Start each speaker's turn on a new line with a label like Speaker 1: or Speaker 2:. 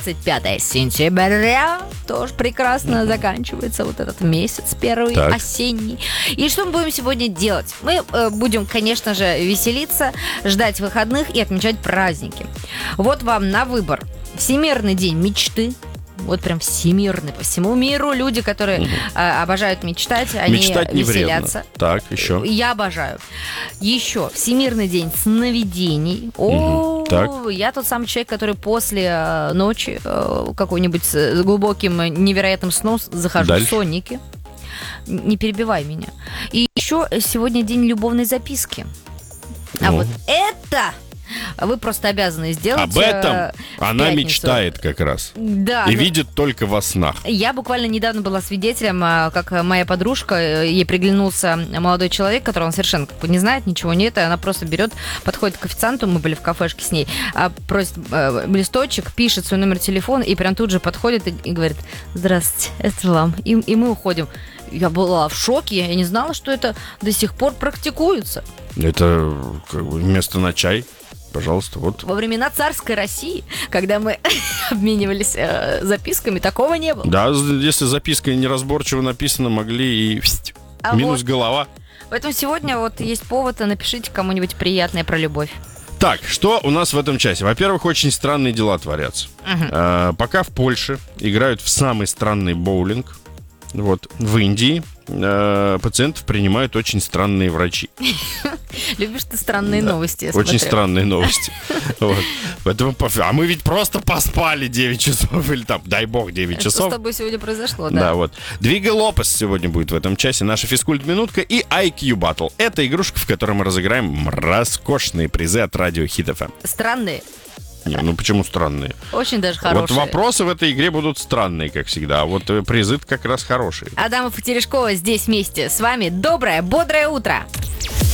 Speaker 1: 25 сентября. Тоже прекрасно заканчивается вот этот месяц первый,
Speaker 2: Так.
Speaker 1: осенний. И что мы будем сегодня делать? Мы будем, конечно же, веселиться, ждать выходных и отмечать праздники. Вот вам на выбор Всемирный день мечты. Вот прям всемирный, по всему миру люди, которые обожают мечтать, они
Speaker 2: Мечтать не
Speaker 1: веселятся.
Speaker 2: вредно. Так, еще.
Speaker 1: Я обожаю. Еще Всемирный день сновидений.
Speaker 2: Так.
Speaker 1: Я тот самый человек, который после ночи какой-нибудь с глубоким невероятным сном захожу
Speaker 2: Дальше.
Speaker 1: в сонники. Не перебивай меня. И еще сегодня день любовной записки. А
Speaker 2: Ну.
Speaker 1: вот это вы просто обязаны сделать.
Speaker 2: Об этом
Speaker 1: в
Speaker 2: она
Speaker 1: пятницу.
Speaker 2: мечтает как раз.
Speaker 1: Да.
Speaker 2: И
Speaker 1: ну,
Speaker 2: видит только во снах.
Speaker 1: Я буквально недавно была свидетелем, как моя подружка, ей приглянулся молодой человек, которого он совершенно как бы не знает, ничего нет, и она просто берет, подходит к официанту, мы были в кафешке с ней, просит листочек, пишет свой номер телефона и прям тут же подходит и говорит: здравствуйте, это вам. И мы уходим. Я была в шоке, я не знала, что это до сих пор практикуется.
Speaker 2: Это как бы вместо на чай. Пожалуйста, вот.
Speaker 1: Во времена царской России, когда мы обменивались записками, такого не было.
Speaker 2: Да, если записка неразборчиво написана, могли и
Speaker 1: А
Speaker 2: минус
Speaker 1: вот.
Speaker 2: голова.
Speaker 1: Поэтому сегодня вот есть повод, напишите кому-нибудь приятное про любовь.
Speaker 2: Так, что у нас в этом часе? Во-первых, очень странные дела творятся. Пока в Польше играют в самый странный боулинг, вот, в Индии пациентов принимают очень странные врачи.
Speaker 1: Любишь ты странные новости, я
Speaker 2: Очень
Speaker 1: смотрю.
Speaker 2: странные новости. Вот. Поэтому, а мы ведь просто поспали 9 часов, или там, дай бог, 9
Speaker 1: Что с
Speaker 2: часов.
Speaker 1: тобой сегодня произошло,
Speaker 2: Да,
Speaker 1: да?
Speaker 2: вот. Двига Лопес сегодня будет в этом часе. Наша физкульт-минутка и IQ Battle. Это игрушка, в которой мы разыграем роскошные призы от радио Хит FM.
Speaker 1: Странные,
Speaker 2: Не, ну почему странные?
Speaker 1: очень даже хорошие.
Speaker 2: Вот вопросы в этой игре будут странные, как всегда, а вот призы как раз хорошие.
Speaker 1: Адамов и Терешкова здесь вместе с вами. Доброе, бодрое утро!